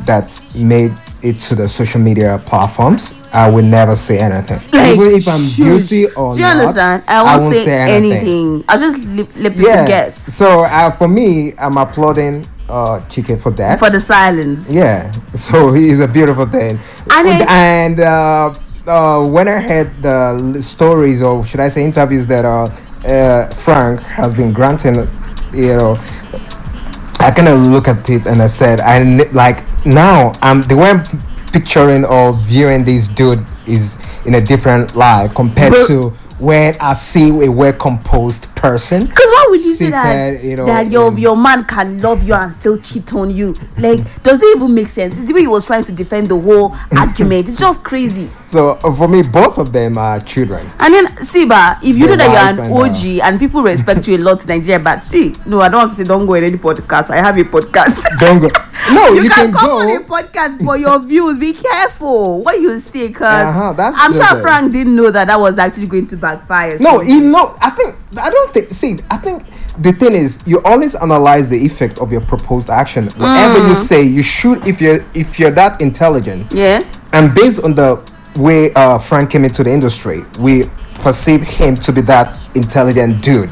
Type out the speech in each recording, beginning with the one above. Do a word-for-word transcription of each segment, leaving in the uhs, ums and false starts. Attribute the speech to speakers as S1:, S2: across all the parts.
S1: that's made it to the social media platforms, I will never say anything.
S2: Like,
S1: even if I'm
S2: shush.
S1: guilty or
S2: Do you
S1: not,
S2: understand? I won't,
S1: I won't
S2: say,
S1: say anything.
S2: anything. I'll just let, let people
S1: Yeah.
S2: guess.
S1: So uh, for me, I'm applauding uh Chike for that.
S2: For the silence.
S1: Yeah. So he is a beautiful thing.
S2: And
S1: And,
S2: it-
S1: and uh, uh, when I heard the l- stories, or should I say interviews, that uh, uh Frank has been granting, you know, I kind of look at it and I said, I ne- like now I'm the way I'm picturing or viewing this dude is in a different light compared
S2: But-
S1: to when I see a well composed person.
S2: Because why would you say that,
S1: seated, you know,
S2: that your
S1: in-
S2: your man can love you and still cheat on you? Like, does it even make sense? It's the way he was trying to defend the whole argument. It's just crazy.
S1: So uh, for me, both of them are children.
S2: And then, see, ba, if you
S1: The
S2: know that
S1: wife
S2: you're an
S1: and, uh,
S2: O G and people respect you a lot in Nigeria, but see, no, I don't want to say don't go in any podcast. I have a podcast.
S1: Don't go. No,
S2: you,
S1: you,
S2: can,
S1: can,
S2: come
S1: go.
S2: on a podcast, but your views, be careful what you say, because
S1: Uh-huh, that's
S2: I'm
S1: just
S2: sure
S1: it.
S2: Frank didn't know that that was actually going to backfire.
S1: No,
S2: So-
S1: you know, I think I don't think. See, I think the thing is, you always analyze the effect of your proposed action. Whatever
S2: Mm.
S1: you say, you should. If you're if you're that intelligent,
S2: yeah.
S1: and based on the way uh, Frank came into the industry, we perceive him to be that intelligent dude.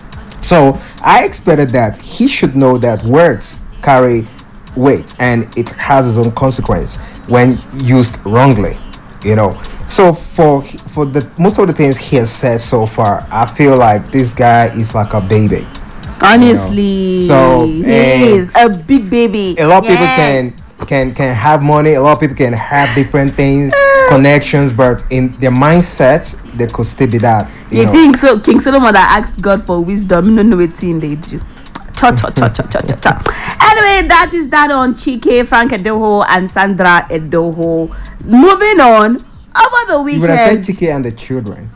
S1: So I expected that he should know that words carry weight and it has its own consequence when used wrongly, you know. So for for the most of the things he has said so far, I feel like this guy is like a baby.
S2: Honestly,
S1: So,
S2: he
S1: eh,
S2: is a big baby.
S1: A lot of people
S2: Yeah.
S1: can can can have money. A lot of people can have different things, connections, but in their mindsets, they could still be that. You
S2: You
S1: know.
S2: think so? King Solomon that asked God for wisdom. You don't know what thing they do. Cha cha cha cha cha cha cha. Anyway, that is that on Chike, Frank Edoho, and Sandra Edoho. Moving on, over the
S1: You would have said
S2: weekend.
S1: Chike and the children.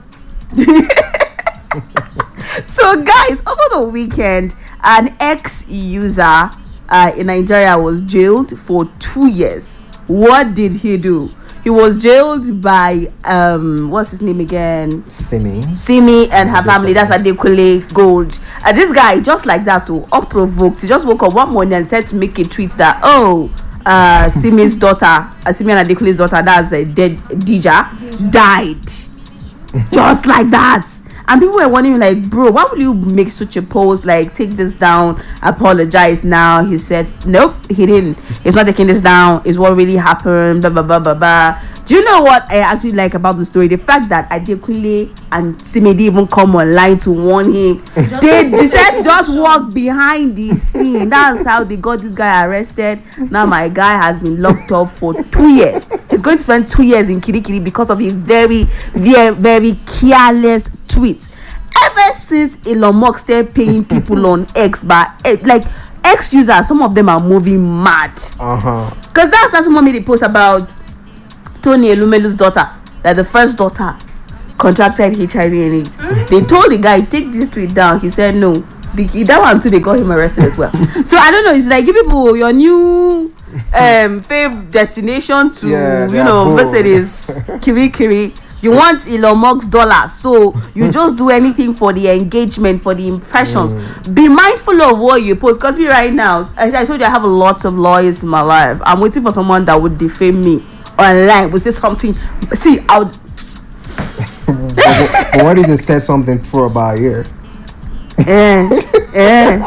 S2: So, guys, over the weekend, an ex-user uh, in Nigeria was jailed for two years. What did he do? He was jailed by um, what's his name again?
S1: Simi.
S2: Simi and her family. That's Adekunle Gold. And this guy, just like that, too, unprovoked, he just woke up one morning and said to make a tweet that, oh, uh, Simi's daughter, uh, Simi and Adekunle's daughter, that's a uh, dead Dija, died. Just like that. And people were wondering, like, bro, why would you make such a post? Like, take this down, apologize now. He said, nope, he didn't. He's not taking this down. It's what really happened. Blah, blah, blah, blah, blah. Do you know what I actually like about the story? The fact that Adekunle and Simi didn't even come online to warn him. They decided to just walk behind the scene. That's how they got this guy arrested. Now my guy has been locked up for two years. He's going to spend two years in Kirikiri because of a very, very, very careless tweet. Ever since Elon Musk started paying people on X, but eh, like X users, some of them are moving mad.
S1: Uh huh.
S2: Because that's how someone made a post about Tony Elumelu's daughter, that the first daughter contracted H I V and AIDS. Mm-hmm. They told the guy, take this tweet down. He said no. The, that one too, they got him arrested as well. So I don't know. It's like give people your new um fave destination to
S1: Yeah,
S2: you
S1: they are
S2: know
S1: bold.
S2: visit is Kiri Kiri. You want Elon Musk's dollars, so you just do anything for the engagement, for the impressions.
S1: Mm.
S2: Be mindful of what you post. Because me right now, I, I told you I have a lot of lawyers in my life. I'm waiting for someone that would defame me online. Would say something. See, I would.
S1: but, but what if you said something for about a year?
S2: Eh, eh,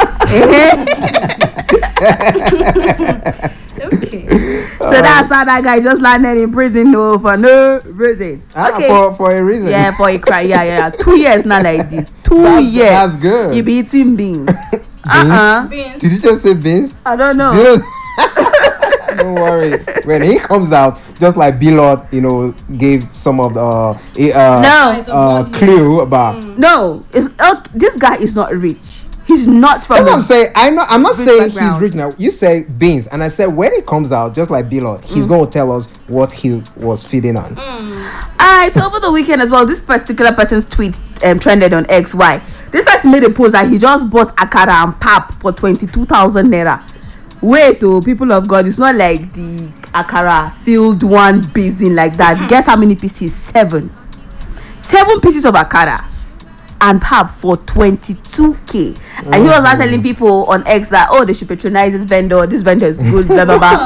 S2: eh.
S3: Okay.
S2: So that's how that guy just landed in prison, no, for no reason.
S1: Ah,
S2: Okay.
S1: for, for a reason.
S2: Yeah, for a crime. Yeah, yeah, yeah. Two years, not like this. Two
S1: That-
S2: years.
S1: that's good.
S2: You be eating beans. Uh-uh.
S3: Beans.
S1: Did you just say beans?
S2: I don't know.
S1: Do you know- Don't worry. When he comes out, just like Bilot, you know, gave some of the uh, uh,
S2: No.
S1: uh, clue about.
S2: No, it's uh, this guy is not rich. He's not from.
S1: That's what
S2: a-
S1: I'm saying. I know. I'm not
S2: Rich
S1: saying
S2: background.
S1: he's rich now. You say beans, and I said when he comes out, just like Bilot, he's
S2: Mm.
S1: going to tell us what he was feeding on.
S2: Alright, so over the weekend as well, this particular person's tweet um, trended on X Y. This person made a post that he just bought akara and pap for twenty-two thousand naira. Wait, oh, people of God, it's not like the akara filled one basin like that. Guess how many pieces? Seven. Seven pieces of akara and pap for twenty-two k. And he was not telling people on X that, oh, they should patronize this vendor. This vendor is good, blah, blah, blah.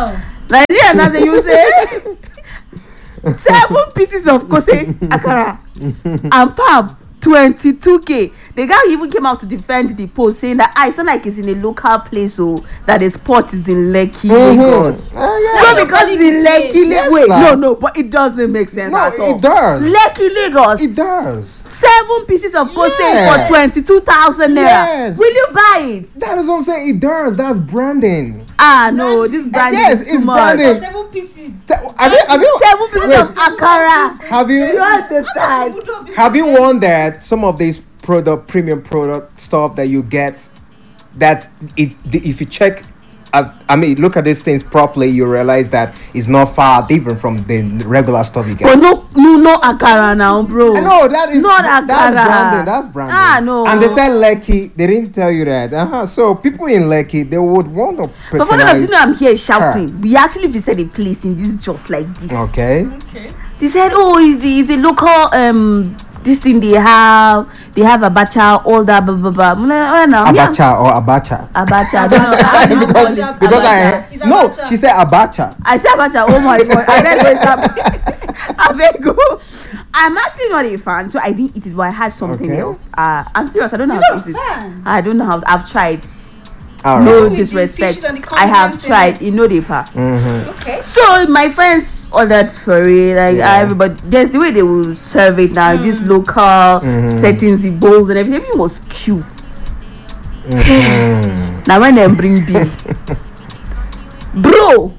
S2: Nigerians as you say. Seven pieces of kose akara and pap twenty-two k. The guy even came out to defend the post, saying that I sound like it's in a local place, so that the spot is in Lekki,
S1: Mm-hmm.
S2: Lagos.
S1: Uh, yeah.
S2: So because it's in Lekki,
S1: Yes,
S2: wait,
S1: sir.
S2: no, no, but it doesn't make sense
S1: No,
S2: at all.
S1: it does.
S2: Lekki, Lagos.
S1: It does.
S2: Seven pieces of kose
S1: Yeah.
S2: for twenty-two thousand naira.
S1: Yes.
S2: Will you buy it?
S1: That is what I'm saying. It does. That's branding.
S2: Ah, no, this brand
S1: yes,
S2: is too
S1: it's
S2: much.
S1: branding.
S3: Seven pieces.
S1: Te- Have you? Have you?
S2: Seven pieces
S1: Wait.
S2: of akara.
S1: Have
S2: You
S1: you?
S2: understand?
S1: Have you wondered some of these product, premium product stuff that you get? That it, the, if you check, uh, I mean, look at these things properly, you realize that it's not far different from the regular stuff you get.
S2: But no, no, no akara now, bro.
S1: I know that is
S2: Not
S1: that's
S2: akara.
S1: branding. That's branding.
S2: Ah, no.
S1: And they said Lekki. They didn't tell you that. Uh-huh. So people in Lekki, they would want to
S2: But for that,
S1: patronize.
S2: you know, I'm here shouting. We actually visited a place in this just like this.
S1: Okay.
S3: Okay.
S2: They said, "Oh, is the is a local um this thing they have? They have abacha, all that, blah blah blah." I'm like, oh, no, yeah.
S1: Abacha or abacha.
S2: Abacha. I don't know. I don't know
S1: because
S2: about
S1: because
S2: abacha.
S1: I
S3: It's
S1: no,
S3: abacha.
S1: she said abacha.
S2: I said abacha. Oh my god! I beg go stop. I beg go. I'm actually not a fan, so I didn't eat it, but I had something
S1: Okay.
S2: else. Uh, I'm serious. I don't know
S3: You're
S2: how
S3: not
S2: to
S3: a
S2: eat it.
S3: fan.
S2: I don't know how. I've tried.
S1: All right.
S2: No
S3: With the
S2: disrespect.
S3: fishes and the
S2: I have
S3: condiments in
S2: tried.
S3: it.
S2: You know they pass.
S1: Mm-hmm.
S3: Okay.
S2: So my friends ordered for it, like
S1: Yeah.
S2: everybody. There's the way they will serve it now. These local
S1: Mhm.
S2: settings, the bowls and everything. Everything was cute.
S1: Mm-hmm.
S2: Now when they bring bill, bro.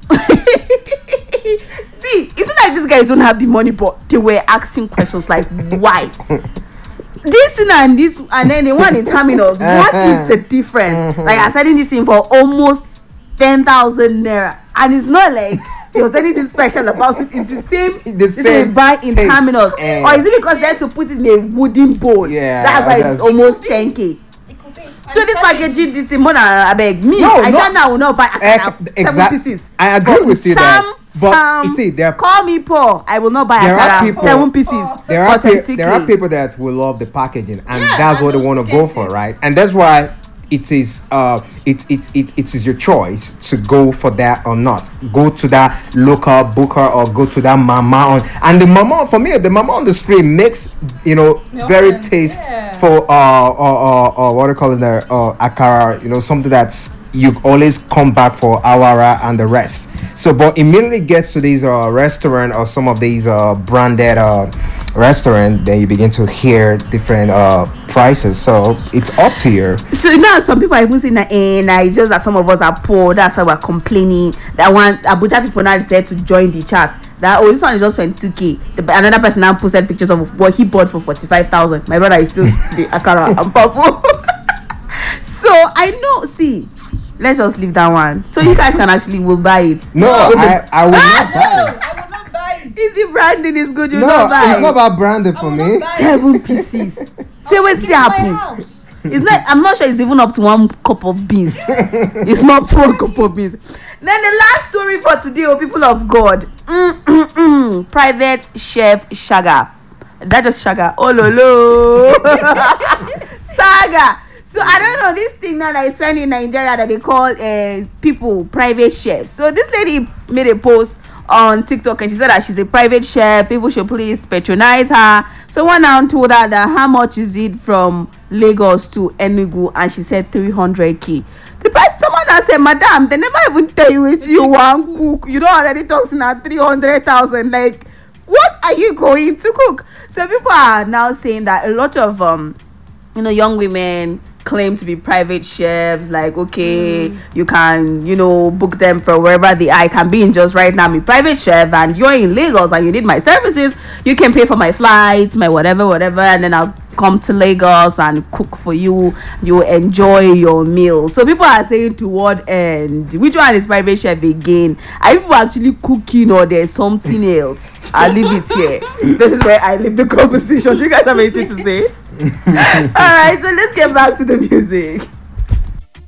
S2: See, it's not like these guys don't have the money, but they were asking questions like, why? This thing and this, and then the one in terminals. What is the difference? Like I selling this thing for almost ten thousand naira, and it's not like there was anything special about it. It's the same.
S1: The
S2: this
S1: same
S2: is buy in
S1: taste,
S2: terminals,
S1: eh.
S2: or is it because they had to put it in a wooden bowl?
S1: Yeah,
S2: that's why
S1: that's-
S2: it's almost ten k.
S3: It could be.
S2: So this packaging, this thing more than I beg me.
S1: No,
S2: I
S1: no.
S2: shall now will not buy
S1: Eh,
S2: akara, seven
S1: exact-
S2: pieces.
S1: I agree
S2: For
S1: with you
S2: Sam,
S1: there. But
S2: Sam,
S1: you see, there are
S2: call me poor. I will not buy
S1: There are
S2: akara,
S1: people-
S2: seven pieces.
S1: there are
S2: for
S1: pe-
S2: twenty
S1: there are
S2: K.
S1: people that will love the packaging, and
S3: Yeah,
S1: that's
S3: and
S1: what they
S3: those
S1: want to
S3: who
S1: go
S3: get
S1: for,
S3: it.
S1: right? And that's why it is uh it, it it it is your choice to go for that or not. Go to that local booker or go to that mama on, and the mama for me the mama on the street makes, you know,
S3: Milk
S1: very
S3: and-
S1: taste
S3: yeah.
S1: for uh or, or, or what do you call it there uh akara, you know, something that's you always come back for awara and the rest. So but immediately gets to these uh restaurant or some of these uh branded uh restaurant, then you begin to hear different uh prices. So it's up to you.
S2: So now some people are even saying that, eh, nah, it's just that some of us are poor. That's why we're complaining. That one Abuja people now decided to join the chat. That oh, this one is just twenty-two k. The, another person now posted pictures of what he bought for forty-five thousand. My brother is still the akara and purple. So I know. See, let's just leave that one. So you guys can actually will buy it.
S1: No, I, I will not buy
S3: No,
S1: it.
S3: I will not buy it.
S2: If the branding is good, you
S1: No,
S2: not buy
S1: it's not
S2: it.
S1: about branding
S3: I
S1: for
S3: will
S1: me.
S3: not buy it.
S2: Seven pieces. Say what's
S3: Give it to my
S2: happen.
S3: house.
S2: It's not. I'm not sure it's even up to one cup of beans. It's not up to one cup of beans. Then the last story for today, oh people of God, Mm-mm-mm. Private chef Shaga. That just Shaga. Oh lolo. Saga. So I don't know this thing now that is trending in Nigeria that they call uh, people private chefs. So this lady made a post on TikTok and she said that she's a private chef. People should please patronize her. So one now told her that how much is it from Lagos to Enugu, and she said three hundred k. The price, someone now said, Madam, they never even tell you it's you want cook. You don't already talk now three hundred thousand. Like, what are you going to cook? So people are now saying that a lot of um, you know, young women claim to be private chefs, like okay, mm. you can, you know, book them for wherever they are. I can be in just right now, I'm a private chef and you're in Lagos and you need my services, you can pay for my flights, my whatever whatever, and then I'll come to Lagos and cook for you. You enjoy your meal. So people are saying to what end? Which one is private chef again? Are people actually cooking or there's something else? I'll leave it here. This is where I leave the conversation. Do you guys have anything to say? All right, so let's get back to the music.